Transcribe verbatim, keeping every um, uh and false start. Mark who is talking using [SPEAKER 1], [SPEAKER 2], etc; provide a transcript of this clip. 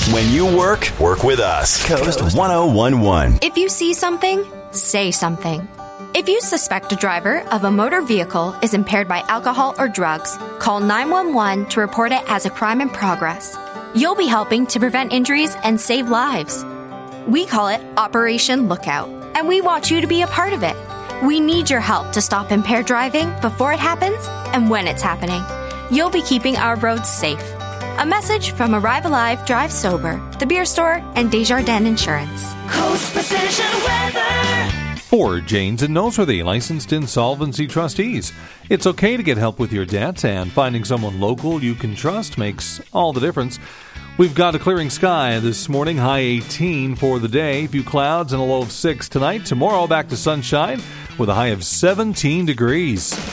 [SPEAKER 1] When you work, work with us. Coast one oh one one.
[SPEAKER 2] If you see something, say something. If you suspect a driver of a motor vehicle is impaired by alcohol or drugs, call nine one one to report it as a crime in progress. You'll be helping to prevent injuries and save lives. We call it Operation Lookout, and we want you to be a part of it. We need your help to stop impaired driving before it happens and when it's happening. You'll be keeping our roads safe. A message from Arrive Alive, Drive Sober, The Beer Store, and Desjardins Insurance.
[SPEAKER 3] Coast Precision Weather.
[SPEAKER 4] For Janes and Noseworthy, licensed insolvency trustees. It's okay to get help with your debt, and finding someone local you can trust makes all the difference. We've got a clearing sky this morning, high eighteen for the day. A few clouds and a low of six tonight. Tomorrow, back to sunshine with a high of seventeen degrees.